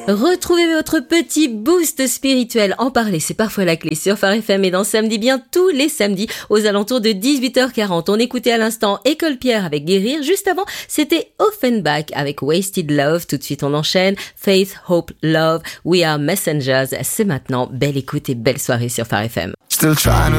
Retrouvez votre petit boost spirituel. En parler, c'est parfois la clé sur Phare FM et dans Samedi Bien tous les samedis aux alentours de 18h40. On écoutait à l'instant École Pierre avec Guérir. Juste avant, c'était Offenbach avec Wasted Love. Tout de suite, on enchaîne. Faith, Hope, Love, We Are Messengers. C'est maintenant. Belle écoute et belle soirée sur Phare FM.